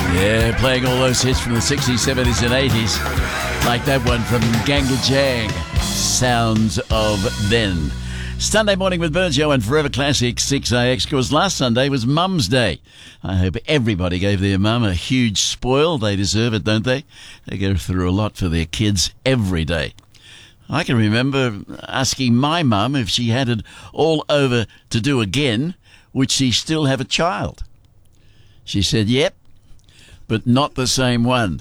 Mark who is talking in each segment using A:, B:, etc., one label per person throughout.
A: Yeah, playing all those hits from the 60s, 70s and 80s. Like that one from Ganga Jang, Sounds of Then. Sunday morning with Virgil and Forever Classic 6AX, because last Sunday was Mum's Day. I hope everybody gave their mum a huge spoil. They deserve it, don't they? They go through a lot for their kids every day. I can remember asking my mum if she had it all over to do again, would she still have a child? She said, yep, but not the same one.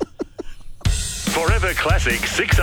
B: Forever Classic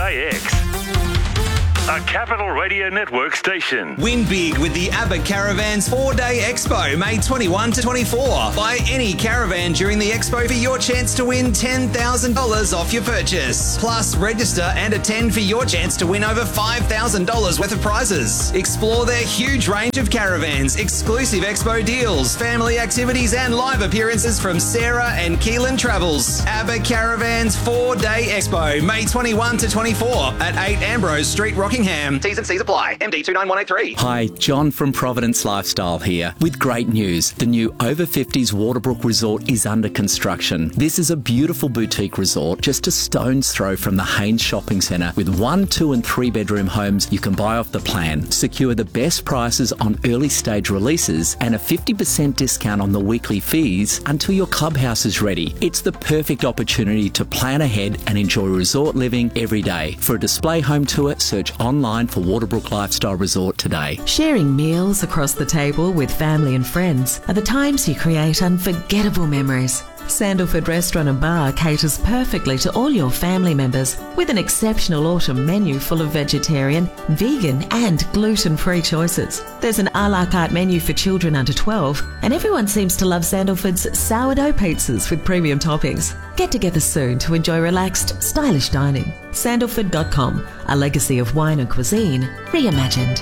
B: 6AX. A Capital Radio Network station.
C: Win big with the ABBA Caravans 4-Day Expo, May 21 to 24. Buy any caravan during the expo for your chance to win $10,000 off your purchase. Plus, register and attend for your chance to win over $5,000 worth of prizes. Explore their huge range of caravans, exclusive expo deals, family activities and live appearances from Sarah and Keelan Travels. ABBA Caravans 4-Day Expo, May 21 to 24 at 8 Ambrose Street, Rockingham. T's and C's apply. MD 29183.
D: Hi, John from Providence Lifestyle here with great news. The new Over 50s Waterbrook Resort is under construction. This is a beautiful boutique resort just a stone's throw from the Haynes Shopping Centre with 1, 2 and 3 bedroom homes you can buy off the plan. Secure the best prices on early stage releases and a 50% discount on the weekly fees until your clubhouse is ready. It's the perfect opportunity to plan ahead and enjoy resort living every day. For a display home tour, search online for Waterbrook Lifestyle Resort today.
E: Sharing meals across the table with family and friends are the times you create unforgettable memories. Sandalford Restaurant and Bar caters perfectly to all your family members with an exceptional autumn menu full of vegetarian, vegan and gluten-free choices. There's an a la carte menu for children under 12 and everyone seems to love Sandalford's sourdough pizzas with premium toppings. Get together soon to enjoy relaxed, stylish dining. Sandalford.com, a legacy of wine and cuisine reimagined.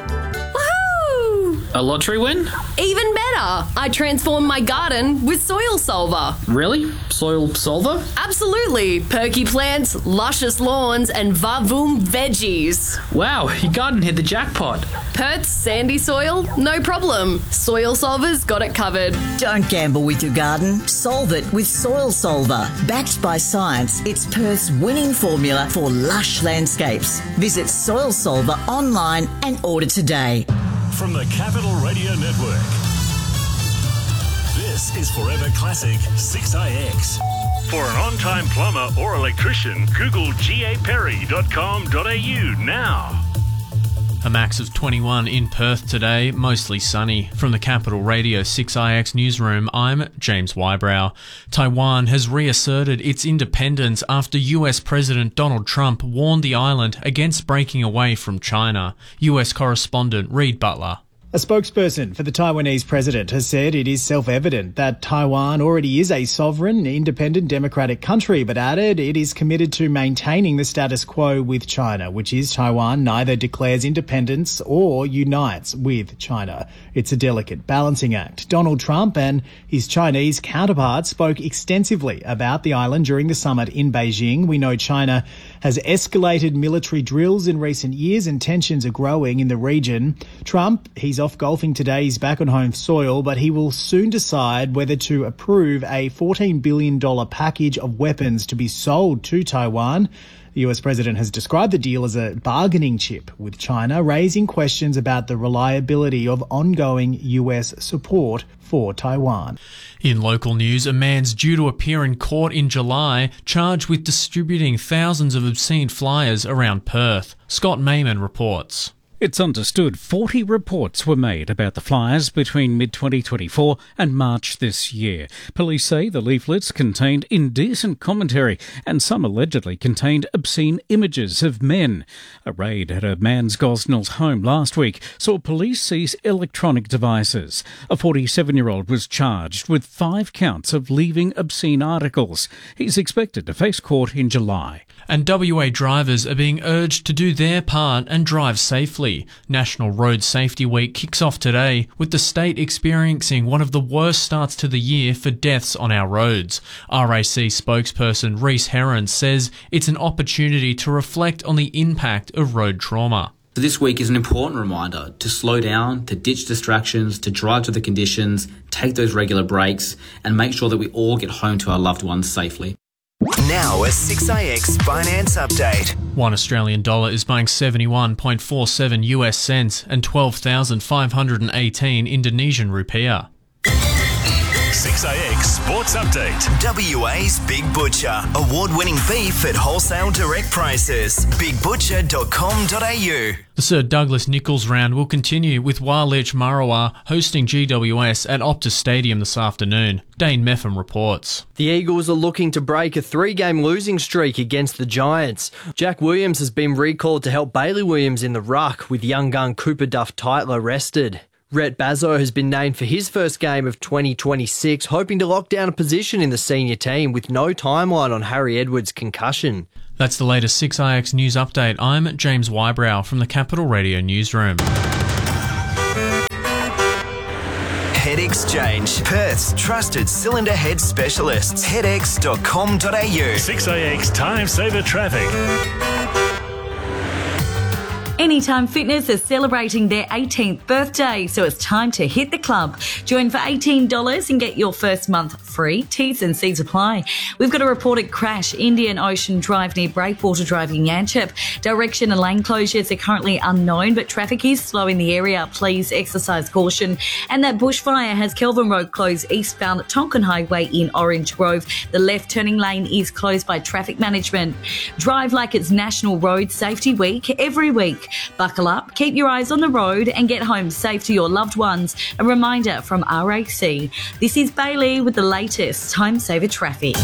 F: A lottery win?
G: Even better! I transformed my garden with Soil Solver.
F: Really? Soil Solver?
G: Absolutely! Perky plants, luscious lawns, and Vavoom veggies.
F: Wow, your garden hit the jackpot.
G: Perth's sandy soil? No problem. Soil Solver's got it covered.
H: Don't gamble with your garden. Solve it with Soil Solver. Backed by science, it's Perth's winning formula for lush landscapes. Visit Soil Solver online and order today.
B: From the Capital Radio Network, this is Forever Classic 6AX. For an on-time plumber or electrician, Google gaperry.com.au now.
I: A max of 21 in Perth today, mostly sunny. From the Capital Radio 6IX newsroom, I'm James Wybrow. Taiwan has reasserted its independence after US President Donald Trump warned the island against breaking away from China. US correspondent Reid Butler.
J: A spokesperson for the Taiwanese president has said it is self-evident that Taiwan already is a sovereign, independent, democratic country, but added it is committed to maintaining the status quo with China, which is Taiwan neither declares independence or unites with China. It's a delicate balancing act. Donald Trump and his Chinese counterpart spoke extensively about the island during the summit in Beijing. We know China has escalated military drills in recent years and tensions are growing in the region. Trump, he's off golfing today. He's back on home soil, but he will soon decide whether to approve a $14 billion package of weapons to be sold to Taiwan. The US president has described the deal as a bargaining chip with China, raising questions about the reliability of ongoing US support for Taiwan.
I: In local news, a man's due to appear in court in July, charged with distributing thousands of obscene flyers around Perth. Scott Mayman reports.
K: It's understood 40 reports were made about the flyers between mid-2024 and March this year. Police say the leaflets contained indecent commentary and some allegedly contained obscene images of men. A raid at a man's Gosnell's home last week saw police seize electronic devices. A 47-year-old was charged with 5 counts of leaving obscene articles. He's expected to face court in July.
I: And WA drivers are being urged to do their part and drive safely. National Road Safety Week kicks off today, with the state experiencing one of the worst starts to the year for deaths on our roads. RAC spokesperson Reese Heron says it's an opportunity to reflect on the impact of road trauma.
L: So this week is an important reminder to slow down, to ditch distractions, to drive to the conditions, take those regular breaks, and make sure that we all get home to our loved ones safely.
M: Now a 6IX finance update.
I: One Australian dollar is buying 71.47 US cents and 12,518 Indonesian rupiah.
B: 6IX Sports Update.
M: WA's Big Butcher. Award-winning beef at wholesale direct prices. bigbutcher.com.au.
I: The Sir Douglas Nicholls round will continue with Wildlich Marawa hosting GWS at Optus Stadium this afternoon. Dane Meffam reports.
N: The Eagles are looking to break a 3-game losing streak against the Giants. Jack Williams has been recalled to help Bailey Williams in the ruck, with young gun Cooper Duff-Tytler rested. Rhett Bazzo has been named for his first game of 2026, hoping to lock down a position in the senior team with no timeline on Harry Edwards' concussion.
I: That's the latest 6IX news update. I'm James Wybrow from the Capital Radio Newsroom.
M: Head Exchange, Perth's trusted cylinder head specialists. headx.com.au.
B: 6IX Time Saver Traffic.
O: Anytime Fitness is celebrating their 18th birthday, so it's time to hit the club. Join for $18 and get your first month free. T's and C's apply. We've got a reported crash, Indian Ocean Drive near Breakwater Drive in Yanchep. Direction and lane closures are currently unknown, but traffic is slow in the area. Please exercise caution. And that bushfire has Kelvin Road closed eastbound at Tonkin Highway in Orange Grove. The left turning lane is closed by traffic management. Drive like it's National Road Safety Week every week. Buckle up, keep your eyes on the road and get home safe to your loved ones. A reminder from RAC. This is Bailey with the latest Time Saver Traffic.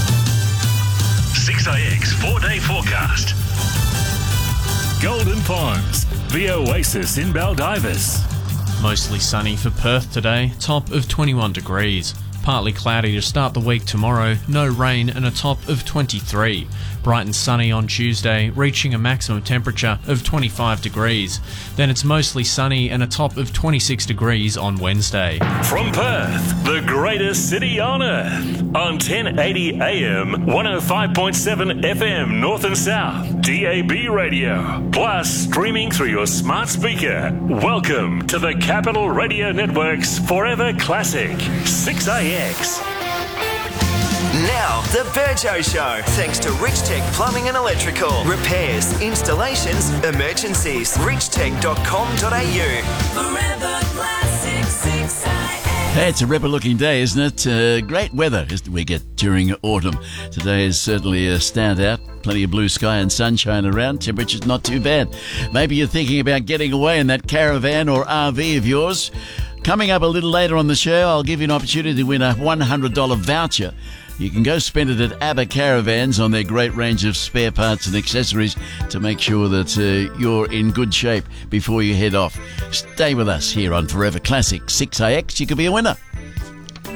B: 6IX 4-day forecast. Golden Ponds, the oasis in Baldivis.
I: Mostly sunny for Perth today, top of 21 degrees. Partly cloudy to start the week tomorrow, no rain and a top of 23. Bright and sunny on Tuesday, reaching a maximum temperature of 25 degrees. Then it's mostly sunny and a top of 26 degrees on Wednesday.
B: From Perth, the greatest city on earth. On 1080 AM, 105.7 FM North and South, DAB radio. Plus streaming through your smart speaker. Welcome to the Capital Radio Network's Forever Classic, 6IX.
M: Now, the Burjo Show. Thanks to Rich Tech Plumbing and Electrical. Repairs, installations, emergencies. richtech.com.au.
P: Forever Classic 6IX.
A: Hey, it's a ripper-looking day, isn't it? Great weather we get during autumn. Today is certainly a standout. Plenty of blue sky and sunshine around. Temperature's not too bad. Maybe you're thinking about getting away in that caravan or RV of yours. Coming up a little later on the show, I'll give you an opportunity to win a $100 voucher. You can go spend it at ABBA Caravans on their great range of spare parts and accessories to make sure that you're in good shape before you head off. Stay with us here on Forever Classic 6IX. You could be a winner.